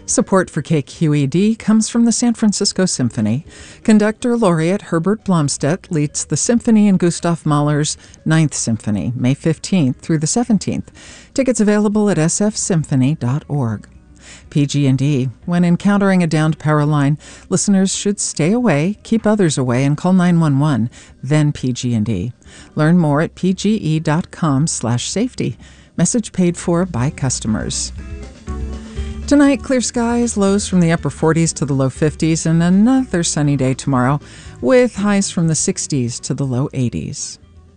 Support for KQED comes from the San Francisco Symphony. Conductor laureate Herbert Blomstedt leads the symphony in Gustav Mahler's Ninth Symphony, May 15th through the 17th. Tickets available at sfsymphony.org. PG&E. When encountering a downed power line, listeners should stay away, keep others away, and call 911, then PG&E. Learn more at pge.com/safety. Message paid for by customers. Tonight, clear skies, lows from the upper 40s to the low 50s, and another sunny day tomorrow, with highs from the 60s to the low 80s.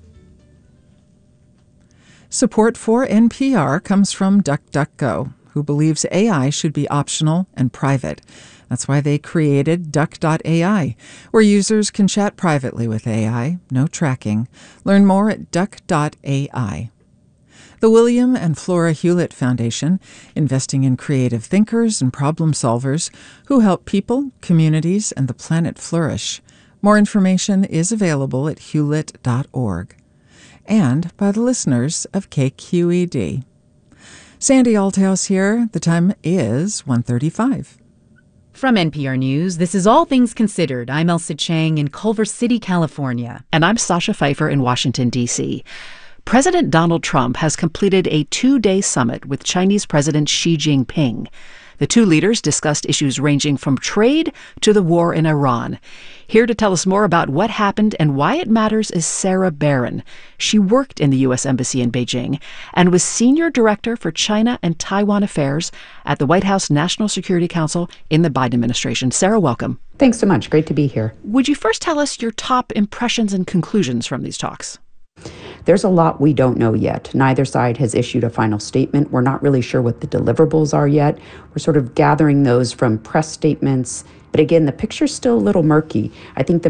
Support for NPR comes from DuckDuckGo, who believes AI should be optional and private. That's why they created Duck.ai, where users can chat privately with AI, no tracking. Learn more at Duck.ai. The William and Flora Hewlett Foundation, investing in creative thinkers and problem solvers who help people, communities, and the planet flourish. More information is available at hewlett.org. And by the listeners of KQED. Sandy Althouse here. The time is 1:35. From NPR News, this is All Things Considered. I'm Elsa Chang in Culver City, California. And I'm Sasha Pfeiffer in Washington, D.C. President Donald Trump has completed a 2-day summit with Chinese President Xi Jinping. The two leaders discussed issues ranging from trade to the war in Iran. Here to tell us more about what happened and why it matters is Sarah Barron. She worked in the U.S. Embassy in Beijing and was Senior Director for China and Taiwan Affairs at the White House National Security Council in the Biden administration. Sarah, welcome. Thanks so much. Great to be here. Would you first tell us your top impressions and conclusions from these talks? There's a lot we don't know yet. Neither side has issued a final statement. We're not really sure what the deliverables are yet. We're sort of gathering those from press statements. But again, the picture's still a little murky. I think the